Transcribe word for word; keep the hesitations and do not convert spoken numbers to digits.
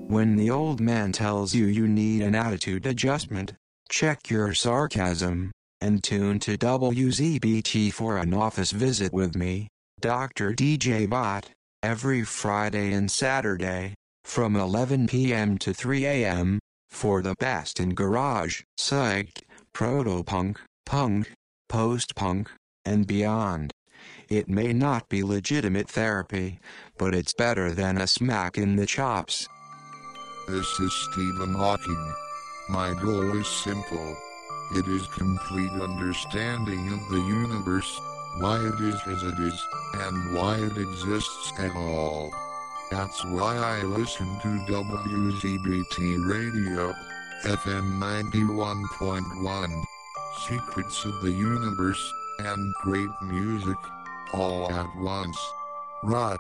When the old man tells you you need an attitude adjustment, check your sarcasm, and tune to W Z B T for an office visit with me, Doctor D J Bot, every Friday and Saturday, from eleven p m to three a m, for the best in garage, psych, proto-punk, punk, post-punk, and beyond. It may not be legitimate therapy, but it's better than a smack in the chops. This is Stephen Hawking. My goal is simple. It is complete understanding of the universe, why it is as it is, and why it exists at all. That's why I listen to W Z B T Radio, F M ninety-one point one. Secrets of the universe, and great music, all at once. Right.